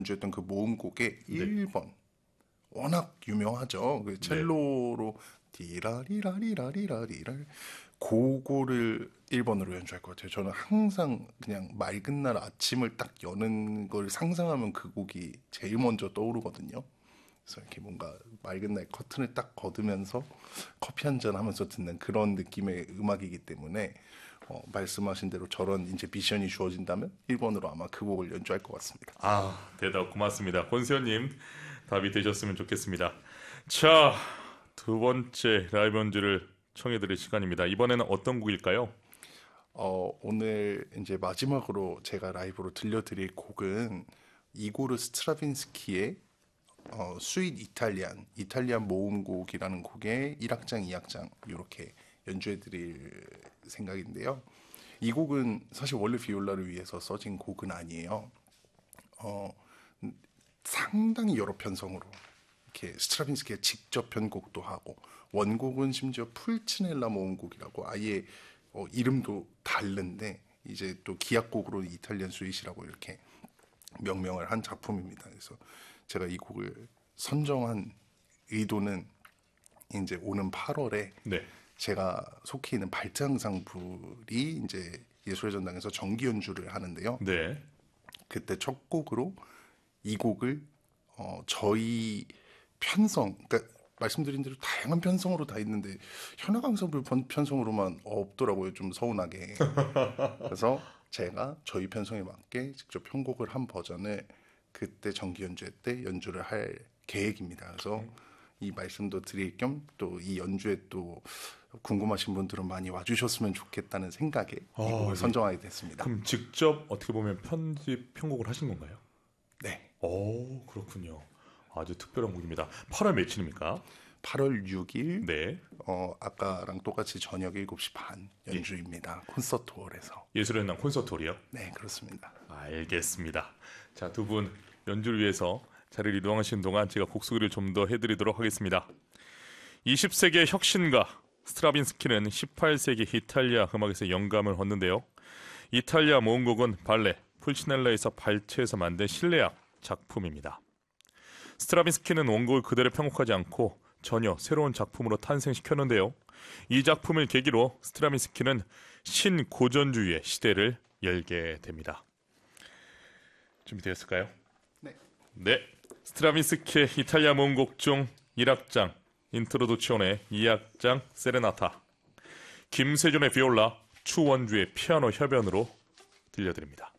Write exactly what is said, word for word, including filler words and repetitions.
연주했던 그 모음곡의 네. 일 번 워낙 유명하죠. 그 첼로로 디라리라리라리라리라 그거를 일 번으로 연주할 것 같아요. 저는 항상 그냥 맑은 날 아침을 딱 여는 걸 상상하면 그 곡이 제일 먼저 떠오르거든요. 그래서 이렇게 뭔가 맑은 날 커튼을 딱 걷으면서 커피 한 잔 하면서 듣는 그런 느낌의 음악이기 때문에 어, 말씀하신 대로 저런 이제 미션이 주어진다면 일 번으로 아마 그 곡을 연주할 것 같습니다. 아, 대답 고맙습니다. 권세현님, 답이 되셨으면 좋겠습니다. 자, 두 번째 라이브 연주를 청해드릴 시간입니다. 이번에는 어떤 곡일까요? 어, 오늘 이제 마지막으로 제가 라이브로 들려드릴 곡은 이고르 스트라빈스키의 어, 스윗 이탈리안, 이탈리안 모음곡이라는 곡의 일 악장, 이 악장 이렇게 연주해드릴 생각인데요. 이 곡은 사실 원래 비올라를 위해서 써진 곡은 아니에요. 어, 상당히 여러 편성으로 이렇게 스트라빈스키가 직접 편곡도 하고 원곡은 심지어 풀치넬라 모음곡이라고 아예 어, 이름도 다른데 이제 또 기악곡으로 이탈리안 스윗이라고 이렇게 명명을 한 작품입니다. 그래서 제가 이 곡을 선정한 의도는 이제 오는 팔월에 네. 제가 속해 있는 발트 앙상블이 이제 예술의 전당에서 정기 연주를 하는데요. 네. 그때 첫 곡으로 이 곡을 어, 저희 편성, 그러니까 말씀드린 대로 다양한 편성으로 다 있는데 현악 앙상블 편- 편성으로만 없더라고요. 좀 서운하게. 그래서 제가 저희 편성에 맞게 직접 편곡을 한 버전을 그때 정기 연주회 때 연주를 할 계획입니다. 그래서 이 말씀도 드릴 겸 또 이 연주에 또 궁금하신 분들은 많이 와주셨으면 좋겠다는 생각에 아, 이 곡을 예. 선정하게 됐습니다. 그럼 직접 어떻게 보면 편집, 편곡을 하신 건가요? 네. 오, 그렇군요. 아주 특별한 곡입니다. 팔월 며칠입니까? 팔월 육 일 네. 어, 아까랑 똑같이 저녁 일곱 시 반 연주입니다. 콘서트홀에서. 예술의 날 콘서트홀이요? 네, 그렇습니다. 알겠습니다. 자, 두 분 연주를 위해서 자리를 이동하시는 동안 제가 곡 소개를 좀 더 해드리도록 하겠습니다. 이십 세기의 혁신가 스트라빈스키는 십팔 세기 이탈리아 음악에서 영감을 얻는데요. 이탈리아 모음곡은 발레, 풀치넬라에서 발췌해서 만든 실내악 작품입니다. 스트라빈스키는 원곡을 그대로 편곡하지 않고 전혀 새로운 작품으로 탄생시켰는데요. 이 작품을 계기로 스트라빈스키는 신고전주의의 시대를 열게 됩니다. 준비되었을까요? 네. 네. 스트라빈스키의 이탈리아 모음곡 중 일 악장 인트로두치온의 이 악장 세레나타, 김세준의 비올라, 추원주의 피아노 협연으로 들려드립니다.